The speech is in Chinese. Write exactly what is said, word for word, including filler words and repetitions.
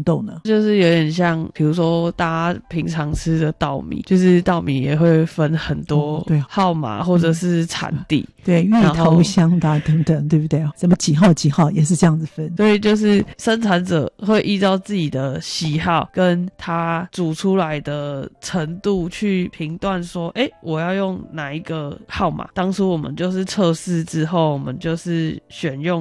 豆呢？ 就是有点像比如说大家平常吃的稻米，就是稻米也会分很多号码或者是产地、 嗯、对，芋头香的、啊、等等，对不对？什么几号几号也是这样子分。 所以就是生产者会依照自己的喜好跟他煮出来的程度去评断说，诶，我要用哪一个号码。当初我们就是测试之后，我们就是选用